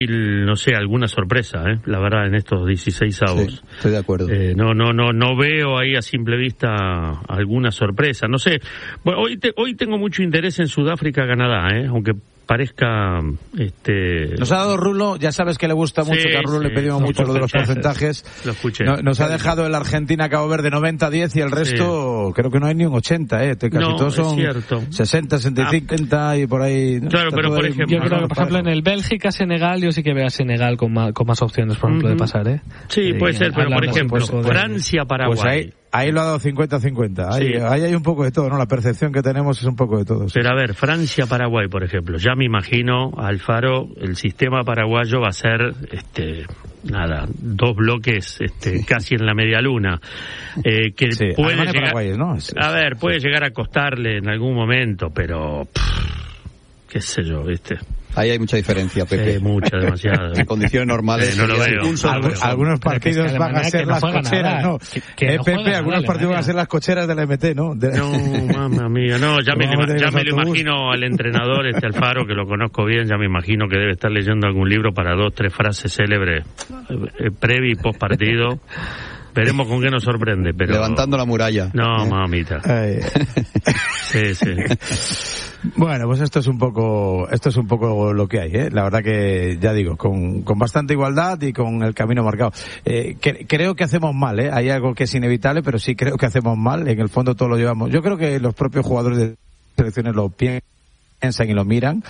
no sé, alguna sorpresa, la verdad, en estos 16 avos. Sí, estoy de acuerdo. No veo ahí a simple vista alguna sorpresa. No sé. Bueno, hoy tengo mucho interés en Sudáfrica-Canadá, aunque parezca Nos ha dado Rulo, ya sabes que le gusta mucho, que a Rulo le pedimos mucho lo de los porcentajes. Lo escuché. Nos ha dejado el Argentina-Cabo Verde 90-10 y el resto creo que no hay ni un 80, casi todos son 60, 65 y por ahí. Claro, pero por ejemplo, yo creo que por ejemplo en el Bélgica-Senegal yo sí que veo a Senegal con más opciones, por ejemplo, de pasar, Sí, puede ser, pero por ejemplo, Francia-Paraguay. Pues ahí lo ha dado 50-50. Ahí hay un poco de todo, ¿no? La percepción que tenemos es un poco de todo. Sí. Pero a ver, Francia-Paraguay, por ejemplo. Ya me imagino, Alfaro, el sistema paraguayo va a ser, dos bloques, casi en la media luna. Que puede llegar, ¿no? puede llegar a costarle en algún momento, pero, qué sé yo, ¿viste? Ahí hay mucha diferencia, Pepe. Mucha, demasiada. En condiciones normales. No lo veo. Algunos partidos van a ser las cocheras, ¿no? Pepe, algunos partidos van a ser las cocheras de la MT, ¿no? No, mamma mía, no, ya me lo imagino al entrenador, Alfaro, que lo conozco bien, ya me imagino que debe estar leyendo algún libro para 2-3 frases célebres, previ y post partido. Veremos con qué nos sorprende, pero... Levantando la muralla. No, mamita. Sí. Bueno, pues esto es un poco lo que hay, La verdad que, ya digo, con bastante igualdad y con el camino marcado. Creo que hacemos mal, Hay algo que es inevitable, pero sí creo que hacemos mal. En el fondo todo lo llevamos. Yo creo que los propios jugadores de selecciones lo piensan y lo miran.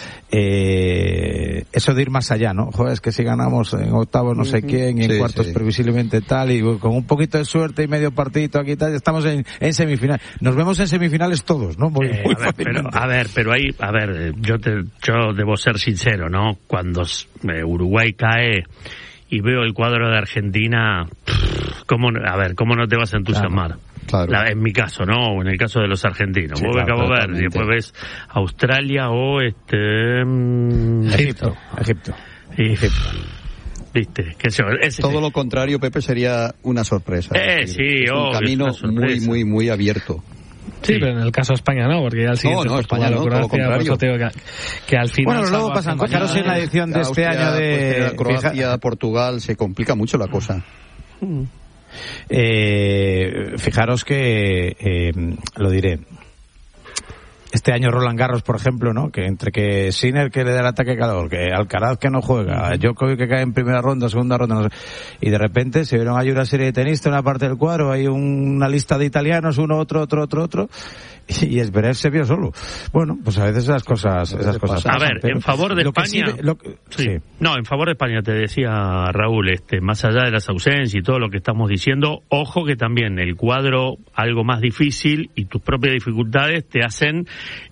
Eso de ir más allá, ¿no? Joder, es que si ganamos en octavos no sé quién y en cuartos previsiblemente tal, y con un poquito de suerte y medio partidito aquí tal, estamos en semifinal. Nos vemos en semifinales todos, ¿no? Muy yo debo ser sincero, ¿no? Cuando Uruguay cae y veo el cuadro de Argentina, ¿cómo no te vas a entusiasmar? Claro. En mi caso, ¿no? O en el caso de los argentinos. Vos ves Cabo Verde y después ves Australia o Egipto. ¿Viste? Todo lo contrario, Pepe, sería una sorpresa. Es un camino muy, muy, muy abierto. Sí, pero en el caso de España no, porque ya al siguiente España no, todo lo contrario. Que al final... Bueno, luego pasan cosas. Fijaros en la edición de este año de... Croacia, Portugal, se complica mucho la cosa. Fijaros que lo diré, este año Roland Garros, por ejemplo, ¿no? Que entre que Sinner que le da el ataque calor, que Alcaraz que no juega, Djokovic que cae en primera ronda, segunda ronda, no sé, y de repente se vieron ahí una serie de tenistas en una parte del cuadro, hay una lista de italianos, uno, otro, y Zverev se vio solo. Bueno, pues a veces esas cosas a ver, en favor de España, no, en favor de España te decía Raúl, más allá de las ausencias y todo lo que estamos diciendo, ojo que también el cuadro algo más difícil y tus propias dificultades te hacen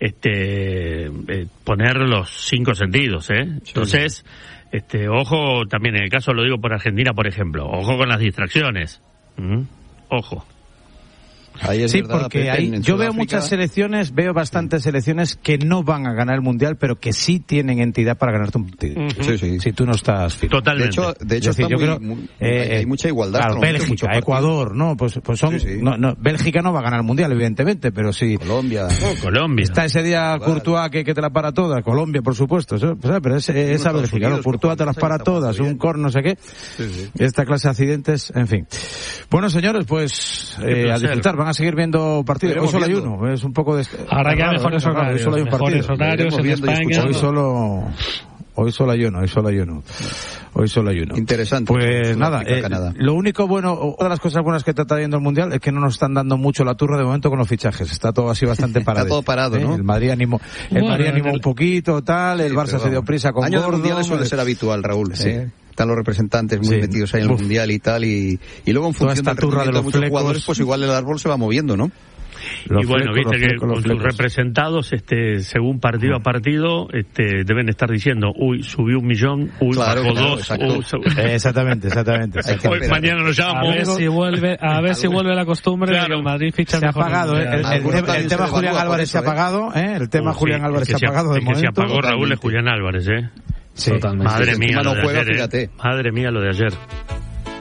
poner los 5 sentidos, Entonces, ojo también, en el caso lo digo por Argentina, por ejemplo, ojo con las distracciones. Ojo. Sí, porque ahí yo veo muchas selecciones, veo bastantes selecciones que no van a ganar el Mundial, pero que sí tienen entidad para ganarte un partido. Si tú no estás fit. Totalmente. De hecho decir, hay mucha igualdad. Claro, Bélgica, Ecuador, ¿no? Pues son... No, Bélgica no va a ganar el Mundial, evidentemente, pero sí... Colombia. Está ese día Courtois que te la para todas. Colombia, por supuesto. Pero esa Bélgica, ¿no? Courtois te las para todas. Un cor, no sé qué. Esta clase de accidentes, en fin. Bueno, señores, pues a disfrutar. Van a seguir viendo partidos. Hoy solo hay uno. Es un poco de... Ahora que hay mejores horarios. Hoy solo hay un partido. Mejores horarios en España. Hoy solo hay uno. Interesante. Pues nada, lo único bueno, una de las cosas buenas que está trayendo el Mundial es que no nos están dando mucho la turra de momento con los fichajes. Está todo así bastante parado. Está todo parado, ¿no? El Madrid animó un poquito, tal, el Barça se dio prisa con Año Gordo. De mundiales suele ser habitual, Raúl. Están los representantes muy metidos ahí en el Mundial y tal, y luego en función del rendimiento de muchos jugadores, pues igual el árbol se va moviendo, ¿no? Y bueno, viste que con sus representados, según partido a partido, deben estar diciendo, subió 1 millón, bajó 2. Exactamente. Hoy mañana nos llamamos. A ver si vuelve la costumbre de que el Madrid ficha mejor. Se ha apagado, el tema Julián Álvarez se ha apagado, El tema Julián Álvarez se ha apagado de momento. Se apagó Raúl es Julián Álvarez, Sí, totalmente. Madre mía, no lo de juega, ayer, fíjate. Madre mía, lo de ayer.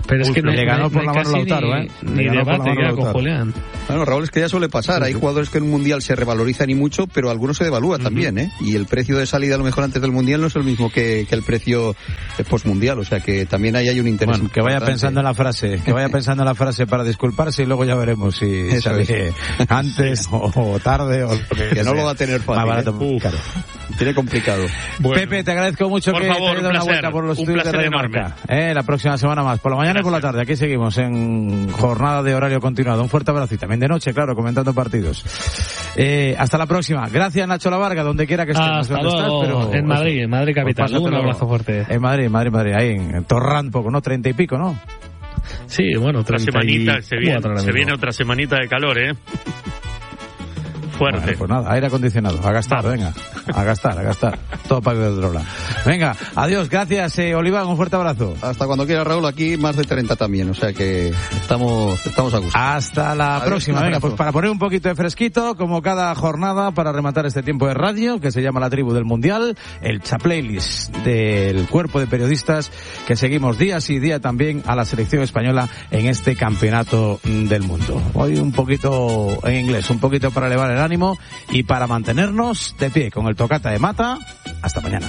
Pero es que le ganó por la mano Lautaro, ni debate ya con Julián. Bueno, Raúl, es que ya suele pasar. Hay jugadores que en un mundial se revalorizan y mucho, pero algunos se devalúan también, ¿eh? Y el precio de salida a lo mejor antes del mundial no es el mismo que el precio postmundial, o sea que también ahí hay un interés. Bueno, que vaya pensando en la frase, para disculparse y luego ya veremos si sale antes o tarde o que no lo va a tener fácil. Más barato, claro. Tiene complicado. Bueno, Pepe, te agradezco mucho que te hayas dado una vuelta por los estudios de Radio Marca. La próxima semana más, por la mañana y por la tarde. Aquí seguimos en jornada de horario continuado. Un fuerte abrazo y también de noche, claro, comentando partidos. Hasta la próxima. Gracias, Nacho Lavarga, donde quiera que estés. Hasta luego. Pero, en Madrid capital. Un abrazo fuerte. En Madrid. Ahí en Torrán poco, ¿no? 30 y pico, ¿no? Sí, bueno, 30 semanita, se viene otra semanita de calor, Fuerte. Bueno, pues nada, aire acondicionado, a gastar, venga, a gastar. Todo para Iberdrola. Venga, adiós, gracias, Oliván, un fuerte abrazo. Hasta cuando quiera, Raúl, aquí más de 30 también, o sea que estamos a gusto. Hasta la próxima, venga, pues para poner un poquito de fresquito, como cada jornada, para rematar este tiempo de radio, que se llama La Tribu del Mundial, el Chaplaylist del cuerpo de periodistas que seguimos día sí día también a la selección española en este campeonato del mundo. Hoy un poquito en inglés, un poquito para elevar el ánimo y para mantenernos de pie con el Tocata de Mata. Hasta mañana.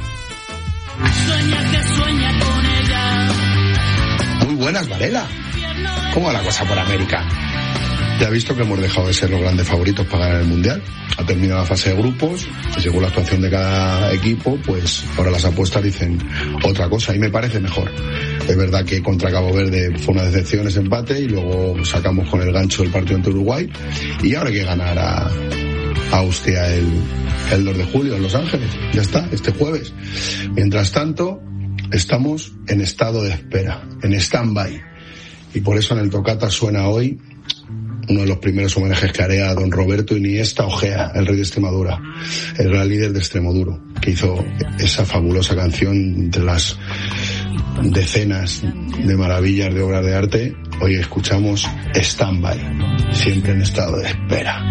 Muy buenas, Varela. ¿Cómo va la cosa por América? Ya ha visto que hemos dejado de ser los grandes favoritos para ganar el Mundial. Ha terminado la fase de grupos y según la actuación de cada equipo, pues ahora las apuestas dicen otra cosa y me parece mejor. Es verdad que contra Cabo Verde fue una decepción ese empate y luego sacamos con el gancho el partido ante Uruguay y ahora hay que ganar a Austria el 2 de julio en Los Ángeles. Ya está, este jueves. Mientras tanto, estamos en estado de espera, en stand-by. Y por eso en el Tocata suena hoy uno de los primeros homenajes que haré a don Roberto Iniesta Ojea, el rey de Extremadura, el gran líder de Extremoduro, que hizo esa fabulosa canción entre las decenas de maravillas de obras de arte. Hoy escuchamos Stand By, siempre en estado de espera.